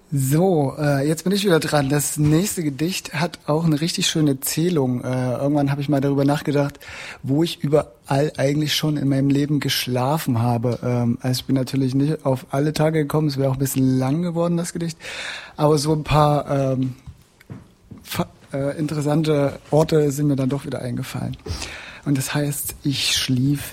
So, jetzt bin ich wieder dran. Das nächste Gedicht hat auch eine richtig schöne Erzählung. Irgendwann habe ich mal darüber nachgedacht, wo ich überall eigentlich schon in meinem Leben geschlafen habe. Also ich bin natürlich nicht auf alle Tage gekommen, es wäre auch ein bisschen lang geworden, das Gedicht. Aber so ein paar interessante Orte sind mir dann doch wieder eingefallen. Und das heißt, ich schlief.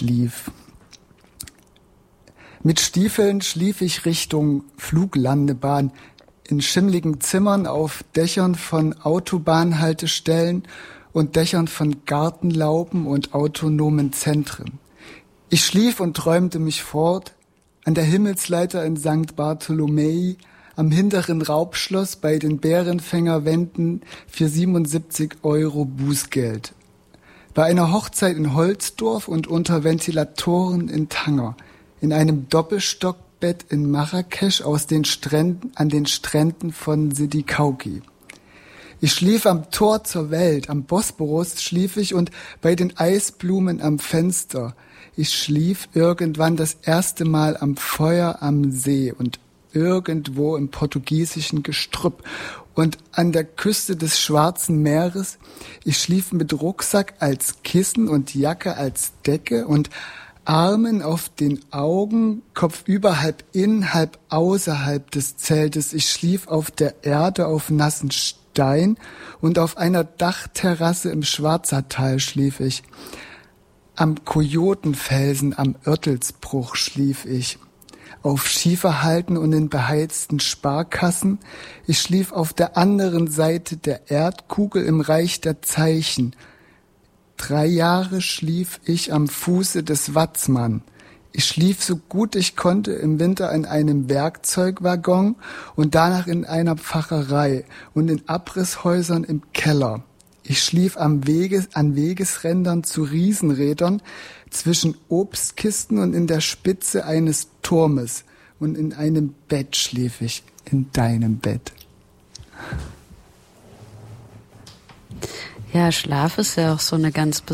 Mit Stiefeln schlief ich Richtung Fluglandebahn, in schimmligen Zimmern auf Dächern von Autobahnhaltestellen und Dächern von Gartenlauben und autonomen Zentren. Ich schlief und träumte mich fort, an der Himmelsleiter in St. Bartholomä, am hinteren Raubschloss bei den Bärenfängerwänden für 77 € Bußgeld. Bei einer Hochzeit in Holzdorf und unter Ventilatoren in Tanger. In einem Doppelstockbett in Marrakesch an den Stränden von Sidi Kauki. Ich schlief am Tor zur Welt, am Bosporus schlief ich und bei den Eisblumen am Fenster. Ich schlief irgendwann das erste Mal am Feuer am See und irgendwo im portugiesischen Gestrüpp und an der Küste des Schwarzen Meeres. Ich schlief mit Rucksack als Kissen und Jacke als Decke und Armen auf den Augen, kopfüber halb in, halb außerhalb des Zeltes. Ich schlief auf der Erde auf nassen Stein und auf einer Dachterrasse im Schwarzertal schlief ich. Am Kojotenfelsen am Oertelsbruch schlief ich. Auf Schieferhalden und in beheizten Sparkassen. Ich schlief auf der anderen Seite der Erdkugel im Reich der Zeichen. 3 Jahre schlief ich am Fuße des Watzmann. Ich schlief so gut ich konnte im Winter in einem Werkzeugwaggon und danach in einer Pfarrerei und in Abrisshäusern im Keller. Ich schlief an Wegesrändern zu Riesenrädern, zwischen Obstkisten und in der Spitze eines Turmes. Und in einem Bett schlief ich, in deinem Bett. Ja, Schlaf ist ja auch so eine ganz